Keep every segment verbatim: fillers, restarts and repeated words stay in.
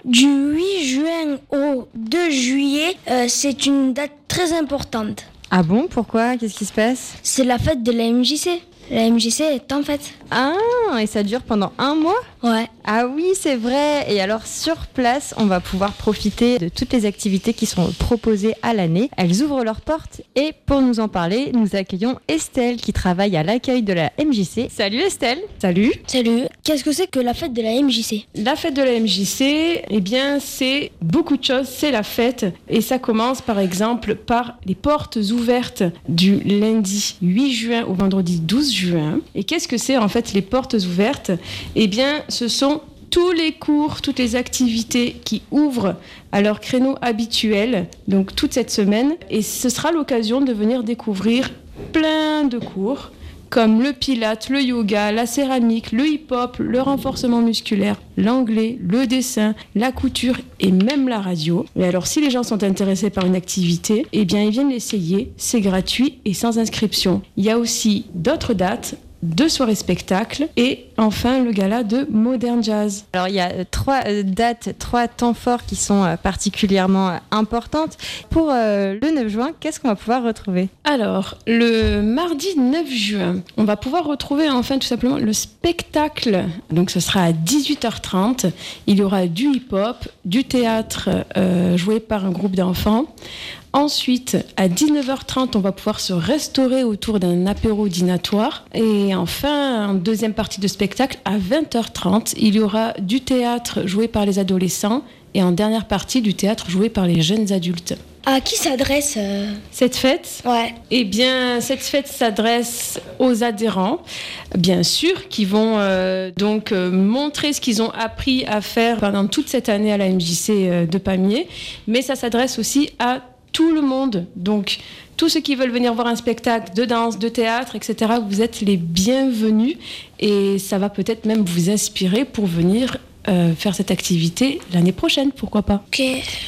Du huit juin au deux juillet, euh, c'est une date très importante. Ah bon, pourquoi ? Qu'est-ce qui se passe ? C'est la fête de la M J C. La M J C est en fête. Ah, et ça dure pendant un mois ? Ouais. Ah oui, c'est vrai. Et alors, sur place, on va pouvoir profiter de toutes les activités qui sont proposées à l'année. Elles ouvrent leurs portes. Et pour nous en parler, nous accueillons Estelle qui travaille à l'accueil de la M J C. Salut Estelle. Salut. Salut. Qu'est-ce que c'est que la fête de la M J C ? La fête de la M J C, eh bien, c'est beaucoup de choses. C'est la fête. Et ça commence, par exemple, par les portes ouvertes du lundi huit juin au vendredi douze juin. Et qu'est-ce que c'est, en fait, les portes ouvertes ? Eh bien, ce sont tous les cours, toutes les activités qui ouvrent à leur créneau habituel, donc toute cette semaine. Et ce sera l'occasion de venir découvrir plein de cours, comme le pilate, le yoga, la céramique, le hip-hop, le renforcement musculaire, l'anglais, le dessin, la couture et même la radio. Et alors, si les gens sont intéressés par une activité, eh bien, ils viennent l'essayer. C'est gratuit et sans inscription. Il y a aussi d'autres dates, deux soirées spectacles et enfin le gala de Modern Jazz. Alors il y a trois euh, dates, trois temps forts qui sont euh, particulièrement euh, importantes. Pour euh, le neuf juin, qu'est-ce qu'on va pouvoir retrouver ? Alors, le mardi neuf juin, on va pouvoir retrouver enfin tout simplement le spectacle. Donc ce sera à dix-huit heures trente. Il y aura du hip-hop, du théâtre euh, joué par un groupe d'enfants. Ensuite, à dix-neuf heures trente, on va pouvoir se restaurer autour d'un apéro dînatoire. Et enfin, en deuxième partie de spectacle, à vingt heures trente, il y aura du théâtre joué par les adolescents et en dernière partie, du théâtre joué par les jeunes adultes. À qui s'adresse euh... cette fête ? Ouais. Eh bien, cette fête s'adresse aux adhérents, bien sûr, qui vont euh, donc euh, montrer ce qu'ils ont appris à faire pendant toute cette année à la M J C euh, de Pamiers. Mais ça s'adresse aussi à tout le monde. Donc, tous ceux qui veulent venir voir un spectacle de danse, de théâtre, et cetera, vous êtes les bienvenus et ça va peut-être même vous inspirer pour venir euh, faire cette activité l'année prochaine, pourquoi pas. Ok.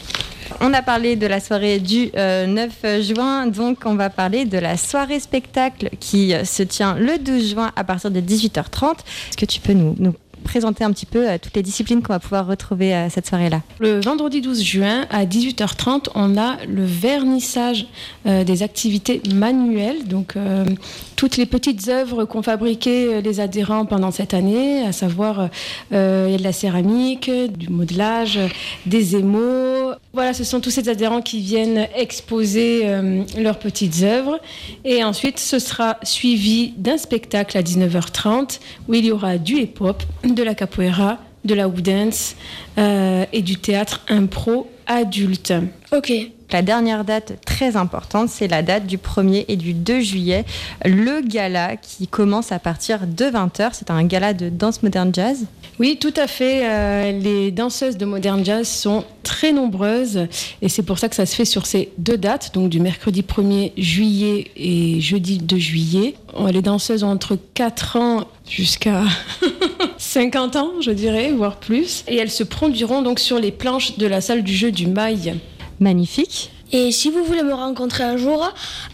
On a parlé de la soirée du euh, neuf juin, donc on va parler de la soirée spectacle qui euh, se tient le douze juin à partir de dix-huit heures trente. Est-ce que tu peux nous, nous présenter un petit peu euh, toutes les disciplines qu'on va pouvoir retrouver à cette soirée-là ? Le vendredi douze juin, à dix-huit heures trente, on a le vernissage euh, des activités manuelles, donc euh, toutes les petites œuvres qu'ont fabriquées les adhérents pendant cette année, à savoir euh, il y a de la céramique, du modelage, des émaux. Voilà, ce sont tous ces adhérents qui viennent exposer euh, leurs petites œuvres. Et ensuite, ce sera suivi d'un spectacle à dix-neuf heures trente où il y aura du hip-hop, de la capoeira, de la wood dance euh, et du théâtre impro adulte. Ok. La dernière date très importante, c'est la date du premier et du deux juillet, le gala qui commence à partir de vingt heures. C'est un gala de danse moderne jazz. Oui, tout à fait. Euh, les danseuses de modern jazz sont très nombreuses et c'est pour ça que ça se fait sur ces deux dates, donc du mercredi premier juillet et jeudi deux juillet. Les danseuses ont entre quatre ans jusqu'à cinquante ans, je dirais, voire plus. Et elles se produiront donc sur les planches de la salle du jeu du Mail. Magnifique. Et si vous voulez me rencontrer un jour,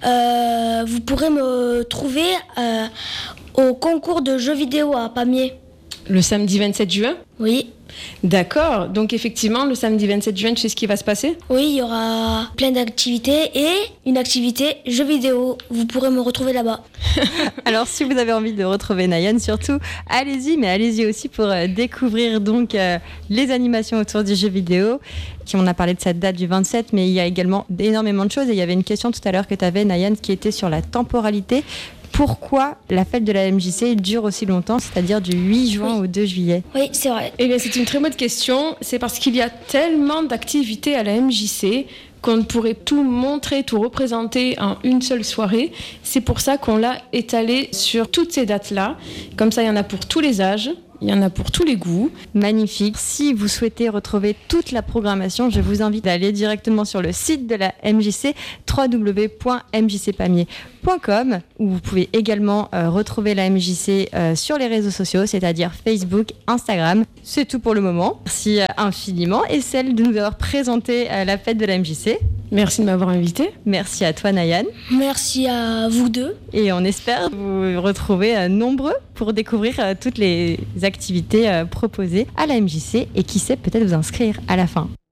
euh, vous pourrez me trouver euh, au concours de jeux vidéo à Pamiers. Le samedi vingt-sept juin ? Oui. D'accord. Donc effectivement, le samedi vingt-sept juin, tu sais ce qui va se passer ? Oui, il y aura plein d'activités et une activité jeux vidéo. Vous pourrez me retrouver là-bas. Alors, si vous avez envie de retrouver Nayan, surtout, allez-y, mais allez-y aussi pour euh, découvrir donc euh, les animations autour du jeu vidéo. Qui, on a parlé de cette date du vingt-sept, mais il y a également énormément de choses. Et il y avait une question tout à l'heure que tu avais, Nayan, qui était sur la temporalité. Pourquoi la fête de la M J C dure aussi longtemps, c'est-à-dire du huit juin oui. au deux juillet ? Oui, c'est vrai. Eh bien, c'est une très bonne question. C'est parce qu'il y a tellement d'activités à la M J C qu'on ne pourrait tout montrer, tout représenter en une seule soirée. C'est pour ça qu'on l'a étalé sur toutes ces dates-là. Comme ça, il y en a pour tous les âges. Il y en a pour tous les goûts. Magnifique. Si vous souhaitez retrouver toute la programmation, je vous invite à aller directement sur le site de la M J C, w w w point m j c pamiers point com, où vous pouvez également euh, retrouver la M J C euh, sur les réseaux sociaux, c'est-à-dire Facebook, Instagram. C'est tout pour le moment. Merci euh, infiniment, Estelle, de nous avoir présenté euh, la fête de la M J C. Merci de m'avoir invité. Merci à toi, Nayan. Merci à vous deux. Et on espère vous retrouver euh, nombreux pour découvrir euh, toutes les activités euh, proposées à la M J C et qui sait peut-être vous inscrire à la fin.